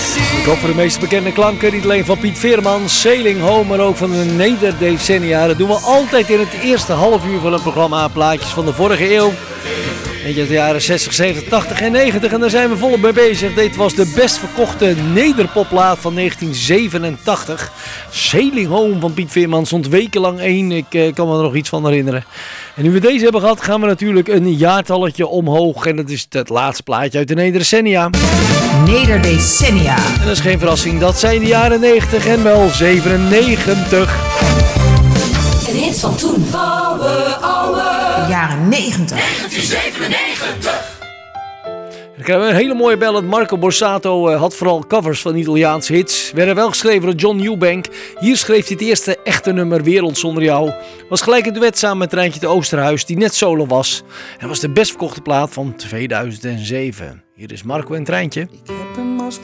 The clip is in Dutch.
Ik hoop voor de meest bekende klanken, niet alleen van Piet Veerman, Sailing Home, maar ook van de Nederdecennia. Dat doen we altijd in het eerste half uur van het programma. Plaatjes van de vorige eeuw. Weet je, de jaren 60, 70, 80 en 90. En daar zijn we volop mee bezig. Dit was de best verkochte nederpopplaat van 1987. Sailing Home van Piet Veerman stond wekenlang 1. Ik kan me er nog iets van herinneren. En nu we deze hebben gehad, gaan we natuurlijk een jaartalletje omhoog. En dat is het laatste plaatje uit de Nederdecennia. Nederdecennia. En dat is geen verrassing, dat zijn de jaren 90 en wel 97. Een hit van toen. Oude. Jaren 90. 1997. Dan krijgen we een hele mooie ballad. Marco Borsato had vooral covers van Italiaanse hits. Werden wel geschreven door John Eubank. Hier schreef hij het eerste echte nummer Wereld Zonder Jou. Was gelijk een duet samen met Treintje de Oosterhuis, die net solo was. En was de best verkochte plaat van 2007. Hier is Marco en Treintje. Ik heb een